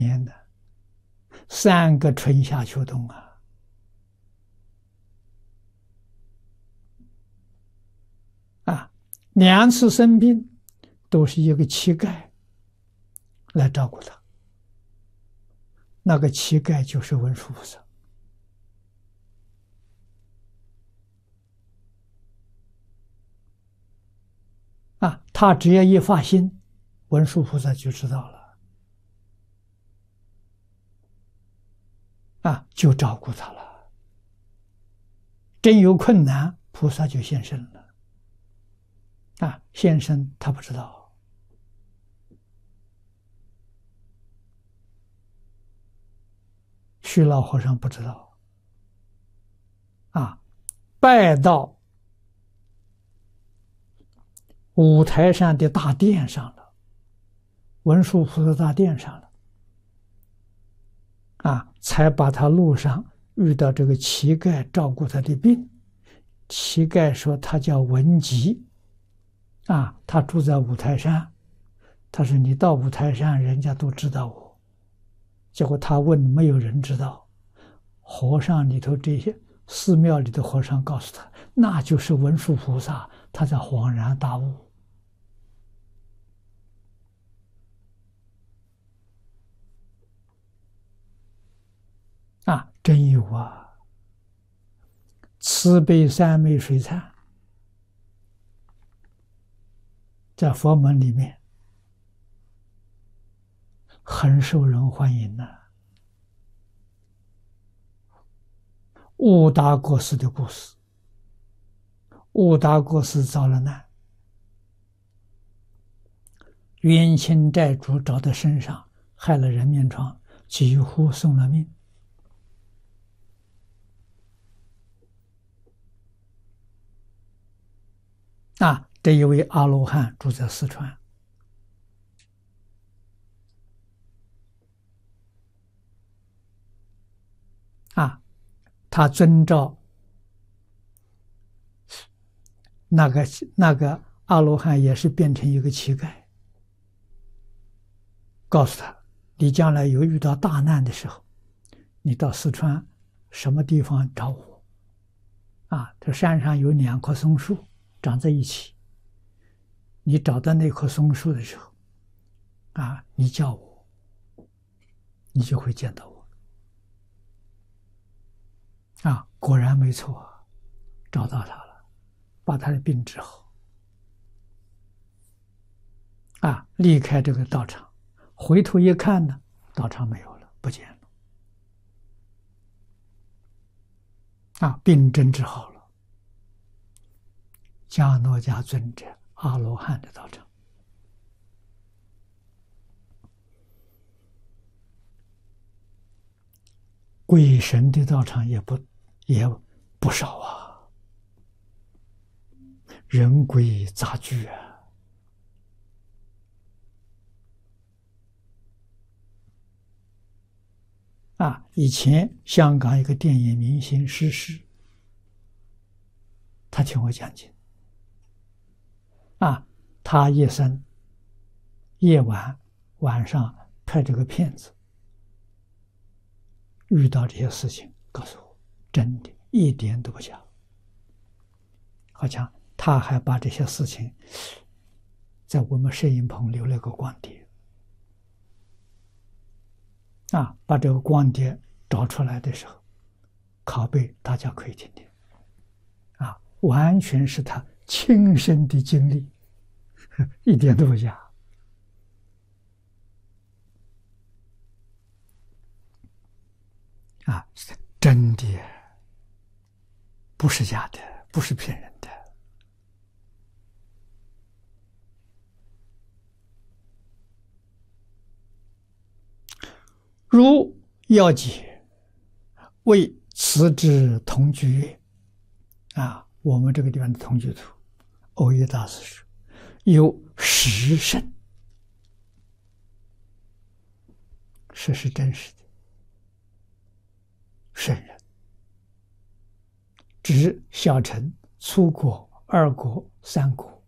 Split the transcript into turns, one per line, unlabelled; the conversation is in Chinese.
年的3个春夏秋冬2次生病都是一个乞丐来照顾他，那个乞丐就是文殊菩萨他只要一发心，文殊菩萨就知道了就照顾他了。真有困难，菩萨就现身了现身他不知道，虚老和尚不知道拜到五台山的大殿上了，文殊菩萨大殿上了才把他路上遇到这个乞丐照顾他的病。乞丐说他叫文吉他住在五台山，他说你到五台山人家都知道我。结果他问没有人知道，和尚里头这些寺庙里的和尚告诉他，那就是文殊菩萨。他才恍然大悟真有慈悲三昧水忏在佛门里面很受人欢迎悟达国师的故事。悟达国师遭了难，冤亲债主找到身上，害了人面疮，几乎送了命这一位阿罗汉住在四川他遵照那个阿罗汉也是变成一个乞丐，告诉他你将来有遇到大难的时候，你到四川什么地方找我这山上有2棵松树长在一起，你找到那棵松树的时候你叫我，你就会见到我果然没错找到他了，把他的病治好离开这个道场，回头一看呢，道场没有了，不见了病真治好了。迦诺迦尊者阿罗汉的道场鬼神的道场也不少人鬼杂居以前香港一个电影明星逝世，他听我讲经他夜深夜晚上拍这个片子，遇到这些事情告诉我，真的一点都不假。好像他还把这些事情在我们摄影棚留了个光碟把这个光碟找出来的时候拷贝，大家可以听听完全是他亲身的经历，一点都不假真的，不是假的，不是骗人的。如要解为此之同居月我们这个地方的同居图，欧耶大师说有10圣，是真实的圣人，指小乘、粗果、2果、3果